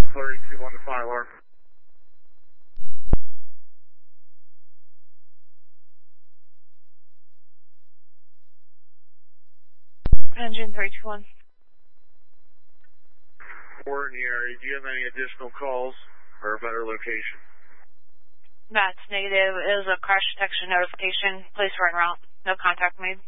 32 on the fire alarm. Engine 321. 4 in the area. Do you have any additional calls or a better location? That's negative. It was a crash detection notification. Please run route. No contact made.